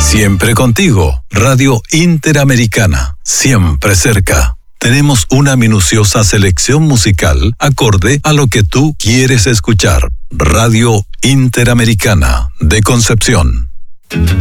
Siempre contigo, Radio Interamericana, siempre cerca. Tenemos una minuciosa selección musical acorde a lo que tú quieres escuchar. Radio Interamericana de Concepción.